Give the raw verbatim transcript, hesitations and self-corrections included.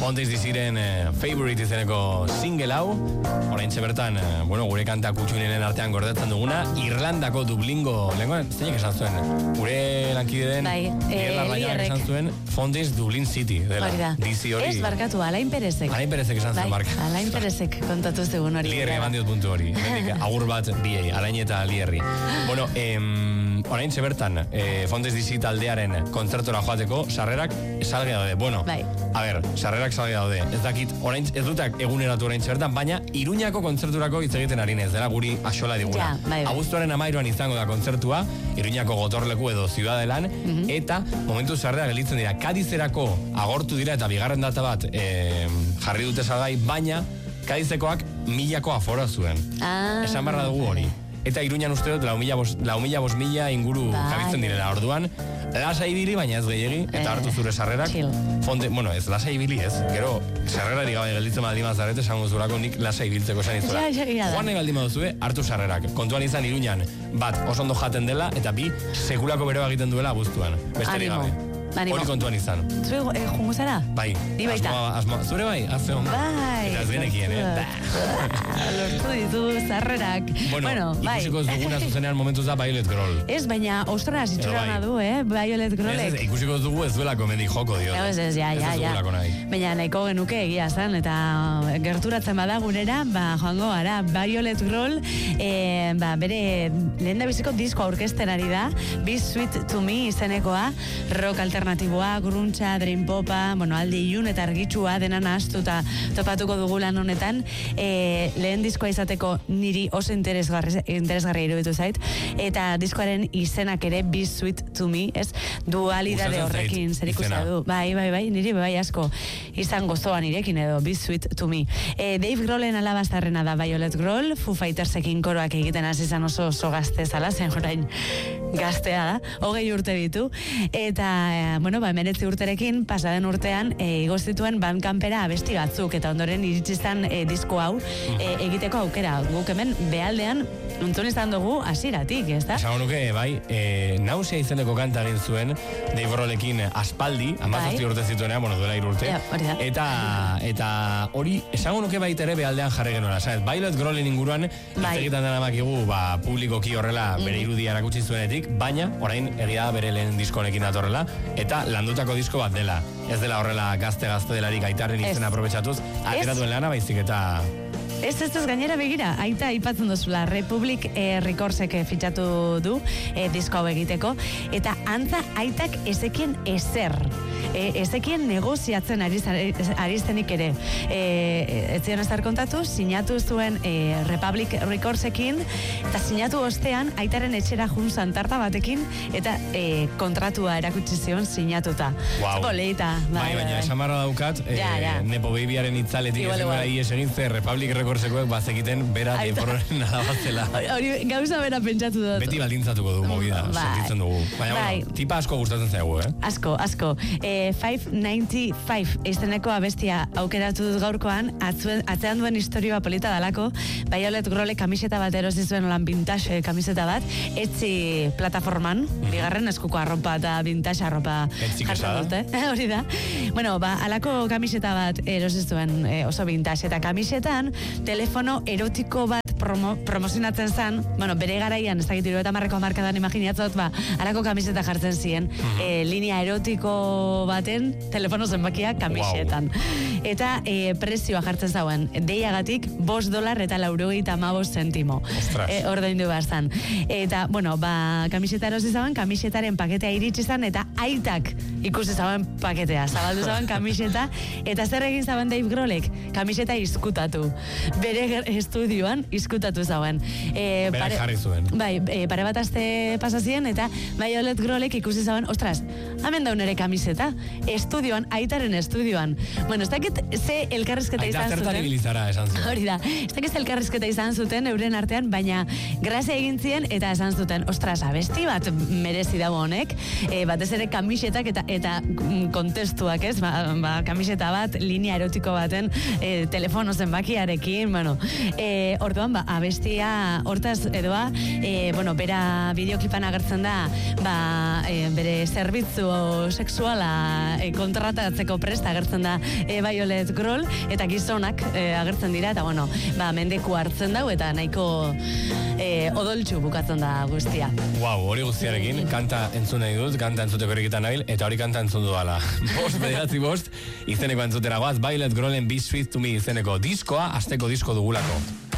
Fontaiz diziren eh, Favorite izeneko single hau, oraintxe bertan, eh, bueno, gure kanta kutxunenen artean gordetzen duguna, Irlandako Dublingo, lenguan, zeinek esan zuen, gure lankide den, bai, Irlandaiak esan zuen, Fontaiz Dublin City, dela, D C hori. Ez barkatu, Alain Perezek. Alain Perezek esan zuen, barka. Alain Perezek kontatu zegoen hori. Lierri eman diot puntu hori, agur bat biei, Alain eta Lierri. Bueno, em, oraintxe bertan, eh, Fontaiz D C taldearen kontzertora joateko, sarrerak salge daude. Bueno, bai. A ber, sarrerak salge daude. Ez dakit, orain, ez dutak eguneratu orain bertan, baina Iruñako kontzerturako hitz egiten ari nez, dela guri axola diguna. Ja, bai, bai. Abuztuaren amairuan izango da kontzertua, Iruñako gotorleku edo Ziudadelan, mm-hmm. eta momentu sarrerak gelditzen dira. Kadizerako agortu dira eta bigarren data bat e, jarri dute salgai, baina Kadizekoak milako afora zuen. Ah, Esan barra dugu hori. Eta Iruñan uste dut lau mila bost mila inguru bai. kabitzen direla orduan. Lasa ibili, baina ez gehiagi, eta hartu zure sarrerak. Fonte, bueno, ez lasa ibili ez. Gero, sarrerari gabe gelditzen badi mazarete, esango zurako nik lasa ibiltzeko esan izura. Ja, ja, ja, Joan nahi baldin baduzue, hartu sarrerak. Kontuan izan Iruñan, bat, oso ondo jaten dela, eta bi, sekulako beroa egiten duela abuztuan. Besterik gabe. Hori kontuan izan. Zue eh, jungo zara? Bai. Ni baita. Asmoa, asmoa. Zure bai? Azte hon. Bai. Eta ez genekien, eh? Lortu ditu zarrerak. Bueno, bueno bai. ikusiko ez duguna zuzenean momentuz da Violet Grohl. Ez, baina ostras, itxurana du, eh? Violet Grohlek. Ez, ez, ikusiko ez dugu ez duela komedi joko dio. Ez, ez, ja, ja, ja. Baina nahiko genuke egia zen, eta gerturatzen bada gunera, ba, joango gara, Violet Grohl, eh, ba, bere lehen da biziko disko aurkezten ari da, Be Sweet to Me izenekoa, rock alternatiboa, gruntza, dream popa, bueno, aldi ilun eta argitsua dena nahastuta topatuko dugu lan honetan. E, lehen diskoa izateko niri oso interesgarri, interesgarri iruditu zait, eta diskoaren izenak ere Be Sweet to Me, ez? Dualidade horrekin zer ikusia du. Bai, bai, bai, niri bai asko izan gozoa nirekin edo Be Sweet to Me. E, Dave Grohlen alabaztarrena da Violet Grohl, Foo Fightersekin koroak egiten hasi izan oso oso gazte zala, zen orain gaztea da, hogei urte ditu, eta bueno, ba, emeretzi urterekin, pasaden urtean, e, igoztituen Bandcampera abesti batzuk, eta ondoren iritsi izan e, disko hau e, egiteko aukera. Guk hemen behaldean entzun izan dugu hasieratik, ez da? Esan nuke, bai, e, Nausia izeneko kanta egin zuen Dave Grohlekin aspaldi, amazazpi urte zituenean, bueno, duela irurte, ja, eta, eta hori, esango nuke baita ere behaldean jarri genuela, sabez, Violet Grohlen inguruan, bai. Egiten dena makigu, ba, publikoki horrela bere mm. irudia erakutsi zuenetik, baina, orain, egia da bere lehen diskonekin datorrela, eta landutako disko bat dela. Ez dela horrela gazte-gazte delarik aitarren izena aprobetsatuz, ateratuen lana baizik eta... Ez, ez, ez, gainera begira, aita aipatzen duzula, Republic eh, Recordsek fitxatu du eh, disko hau egiteko, eta antza aitak ezekien ezer, eh, ezekien negoziatzen ari, ari zenik ere. Eh, ez zion estar kontatu, sinatu zuen eh, Republic Recordsekin, eta sinatu ostean, aitaren etxera jun santarta batekin, eta eh, kontratua erakutsi zion sinatuta. Wow. Leita, bai, bai, baina esamarra daukat, ja, ja. Eh, Nepo Babyaren itzaletik ezin gara ies egin ze Republic Records Korsekoek bazekiten bera deiporren alabazela. Hori gauza bera pentsatu dut. Beti baldintzatuko du movida, bai. sentitzen dugu. Baina, bai. bueno, tipa asko gustatzen zaigu, eh? Asko, asko. E, five ninety-five izeneko abestia aukeratu dut gaurkoan, atzuen, atzean duen historioa polita dalako, Violet Grohle kamiseta bat erosi zuen olan vintage kamiseta bat, etzi plataforman, mm-hmm. bigarren eskuko arropa eta vintage arropa jartzen dute. Hori da. Bueno, ba, alako kamiseta bat erosi zuen e, oso vintage, eta kamisetan telefono erotiko bat promo, promozionatzen zen, bueno, bere garaian, ez dakit eta marreko markadan imaginatzot, ba, alako kamiseta jartzen ziren, mm-hmm. e, linea erotiko baten telefono zenbakia kamisetan. Wow. Eta e, prezioa jartzen zauen, deiagatik, bost dolar eta laurogeita hamabost zentimo. E, ordaindu bazan. Eta, bueno, ba, kamiseta erosi zauen, kamisetaren paketea iritsi zan, eta aitak ikusi zauen paketea. Zabaldu zauen kamiseta, eta zer egin zauen Dave Grohlek? Kamiseta izkutatu. Bere estudioan izkutatu zauen. E, Bere pare, jarri zuen. Bai, e, pare bat aste pasazien, eta Violet Grohlek ikusi zauen, ostras, hemen daun ere kamiseta, estudioan, aitaren estudioan. Bueno, ez dakit ze elkarrizketa Aita izan zuten. Aita zertan ibilizara esan zuten. Hori da, ez dakit ze elkarrizketa izan zuten euren artean, baina grazia egin zien, eta esan zuten, ostras, abesti bat merezi dago honek, e, batez ere kamisetak eta eta kontestuak, ez? Ba, ba, kamiseta bat, linea erotiko baten, e, telefono zenbakiarekin, bueno, e, orduan, ba, ba, abestia hortaz edoa, e, bueno, bera bideoklipan agertzen da, ba, e, bere zerbitzu sexuala e, kontratatzeko presta agertzen da e, Violet Grohl, eta gizonak e, agertzen dira, eta bueno, ba, mendeku hartzen dau, eta nahiko e, odoltsu bukatzen da guztia. Wow, hori guztiarekin, kanta entzun nahi dut, kanta entzuteko erekitan nabil, eta hori kanta entzun duala. Bost, bederatzi bost, izeneko entzutera goaz, Violet Grohlen Be Sweet to Me izeneko diskoa, asteko disko dugulako.